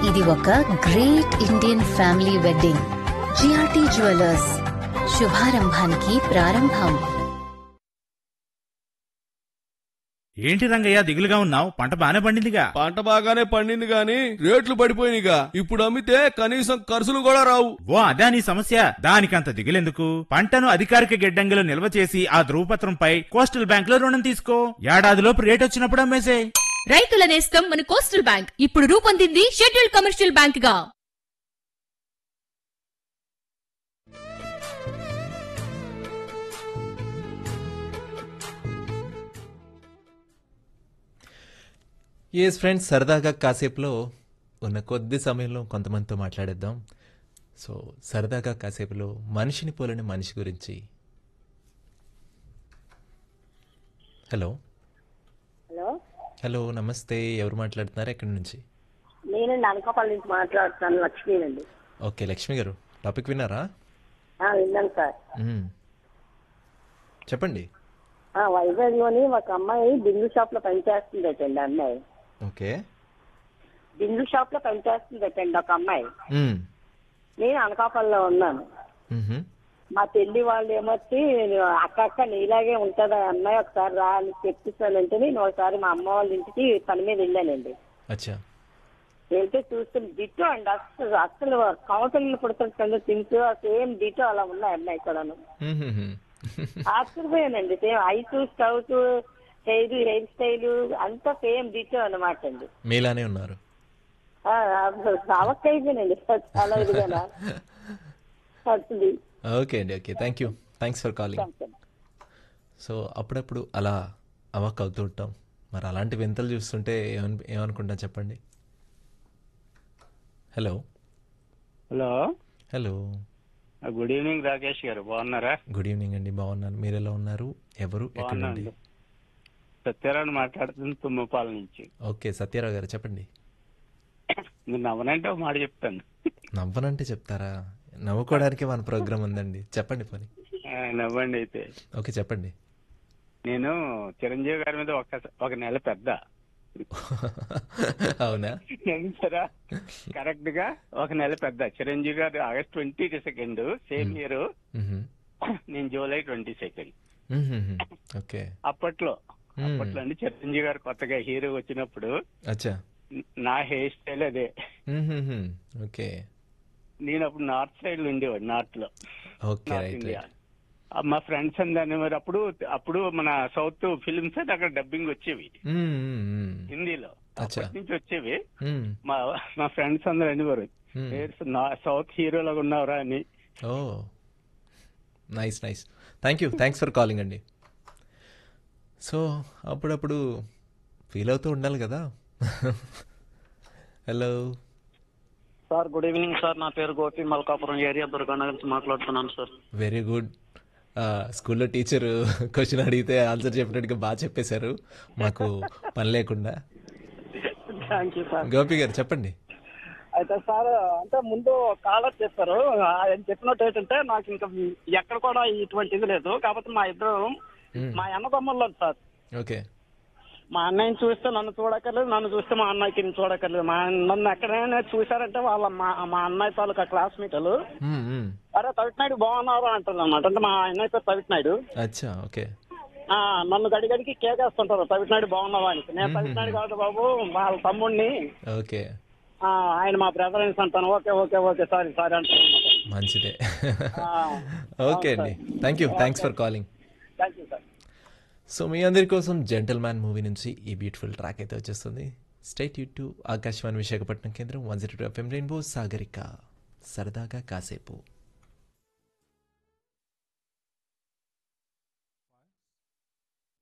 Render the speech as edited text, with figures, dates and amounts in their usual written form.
ఇది ఒక great Indian family wedding. GRT jewellers, శుభారంభానికి ప్రారంభం. ఏంటి రంగయ్య దిగులుగా ఉన్నావు? పంట బానే పండిందిగా? పంట బాగానే పండింది గాని రేట్లు పడిపోయినాయిగా. ఇప్పుడు అమ్మితే కనీసం ఖర్చులు కూడా రావు. ఓ అదా నీ సమస్య? దానికంత దిగులెందుకు? పంటను అధికారిక గిడ్డంగిలో నిల్వ చేసి ఆ ధృవపత్రంపై కోస్టల్ బ్యాంక్ లో రుణం తీసుకో. ఏడాదిలోపు రేట్ వచ్చినప్పుడు అమ్మేసే. రైతుల నేస్తం మన కోస్టల్ బ్యాంక్ ఇప్పుడు రూపొందింది షెడ్యూల్డ్ కమర్షియల్ బ్యాంక్ గా. ఎస్ ఫ్రెండ్స్, సరదాగా కాసేపులో ఉన్న కొద్ది సమయంలో కొంతమందితో మాట్లాడేద్దాం. సో సరదాగా కాసేపులో మనిషిని పోలని మనిషి గురించి. హలో హలో హలో నమస్తే, ఎవరు మాట్లాడుతున్నారు? ఎక్కడి నుంచి? నేను అనకాపల్లి నుంచి మాట్లాడుతున్నాను, లక్ష్మీనండి. ఓకే లక్ష్మి గారు, టాపిక్ విన్నారా? విన్నాను సార్. చెప్పండి. వైజాగ్లోని ఒక అమ్మాయి బిందు షాప్ లో పనిచేస్తుందటండి. అమ్మాయి ఓకే, బిందు షాప్ లో పనిచేస్తుందటండి ఒక అమ్మాయి. నేను అనకాపల్లిలో ఉన్నాను. మా పెళ్లి వాళ్ళు ఏమొచ్చి అక్క నీలాగే ఉంటుందా అమ్మాయి, ఒకసారి రా అని చెప్పిస్తానంటే నేను ఒకసారి మా అమ్మ వాళ్ళ ఇంటికి పని మీద వెళ్ళానండి. వెళ్తే చూస్తే డిటో అండి, అసలు కౌన్సిలింగ్ పుడుతుంటే తింటూ సేమ్ డిటో అలా ఉన్నాయి అమ్మాయి కూడాను. ఆశ్చర్యపోయానండి. Same ice scout hair style అంతా సేమ్ డిటో అన్నమాట అండి. మీలానే ఉన్నారు. అవక్ అయిపోయినండి చాలా ఇదిగా. ఓకే అండి, okay, thank you, thanks for calling. So అప్పుడప్పుడు అలా అవాక్ అవుతూ ఉంటాం. మరి అలాంటి వింతలు చూస్తుంటే ఏమనుకుంటా చెప్పండి. Hello hello hello good evening Rakesh గారు, బాగున్నారా? గుడ్ ఈవినింగ్ అండి, బాగున్నాను. మీరు ఎలా ఉన్నారు? ఎవరు, ఎక్కడ నుండి? సత్యరావు మాట్లాడుతుంది, తుమ్మపాల నుంచి. ఓకే సత్యరావు గారు చెప్పండి. మీరు నవ్వనంటే ఒక మాట చెప్తాను. నవ్వనంటే చెప్తారా? నవ్వుకోవడానికి మన ప్రోగ్రామ్ ఉందండి, చెప్పండి పని. నవ్వండి అయితే. ఓకే చెప్పండి. నేను చిరంజీవి గారి మీద ఒక నెల పెద్ద. అవునా? సరే, కరెక్ట్ గా ఒక నెల పెద్ద. చిరంజీవి గారు ఆగస్ట్ 22 సేమ్ ఇయర్, నేను జూలై 22. ఓకే. అప్పట్లో అండి చిరంజీవి గారు కొత్తగా హీరో వచ్చినప్పుడు నా హెయిర్ స్టైల్ అదే. ఓకే. నేను అప్పుడు నార్త్ సైడ్ లో ఉండేవాడు, నార్త్ లో, నార్త్ ఇండియా. మా ఫ్రెండ్స్ అందరినీ మరి అప్పుడు మన సౌత్ ఫిల్మ్స్ అయితే అక్కడ డబ్బింగ్ వచ్చేవి హిందీలో, అప్పటి నుంచి వచ్చేవి. మా ఫ్రెండ్స్ అందరూ అనేవారు సౌత్ హీరోలాగా ఉన్నావురా అని. ఓ nice nice, thanks for calling అండి. సో అప్పుడప్పుడు ఫీల్ అవుతూ ఉండాలి కదా. Hello sir, good evening sir. నా పేరు గోపి, మల్కాపురం ఏరియా, దుర్గానగర్ నుంచి మాట్లాడుతున్నాను సార్. Very good. స్కూల్లో టీచర్ క్వశ్చన్ అడిగితే ఆన్సర్ చెప్పినట్టుగా బాగా చెప్పేశారు, మాకు పని లేకుండా. Thank you sir. గోపి గారు చెప్పండి. అయితే సార్, అంటే ముందు కాలర్ చెప్పారు, ఆయన చెప్పినట్టు ఏంటంటే నాకు ఇంకా ఎక్కడ కూడా ఇటువంటి ఇది లేదు. కాకపోతే మా ఇద్దరు మా అన్నదమ్ముల్లో సార్. ఓకే. మా అన్నయ్యని చూస్తే నన్ను చూడక్కర్లేదు, నన్ను చూస్తే మా అన్నయ్యకి చూడక్కర్లేదు. నన్ను ఎక్కడైనా చూసారంటే వాళ్ళ మా అన్నయ్య తాలూకా క్లాస్మేట్లు అరే తవిటినాయుడు బాగున్నారు అంటారు అన్నమాట. అంటే మా అన్నయ్య పేరు తవిటినాయుడు. ఓకే. నన్ను గడిగడికి కేకేస్తుంటారు, తవిటినాయుడు బాగున్నావా అని. నేను తవిటినాయుడు కాదు బాబు, వాళ్ళ తమ్ముడిని. ఓకే. ఆయన మా బ్రదర్ అని అంటాను. ఓకే ఓకే ఓకే సారీ అంటాను. మంచిదే. ఓకే అండి, thanks for calling. Thank you sir. So మీ అందరి కోసం జెంటల్ మ్యాన్ మూవీ నుంచి ఈ బ్యూటిఫుల్ ట్రాక్ అయితే వచ్చేస్తుంది. Stay tune to Akashvani Visakhapatnam కేంద్రం 102 FM రెయిన్బో సాగరిక, సరదాగా కాసేపు.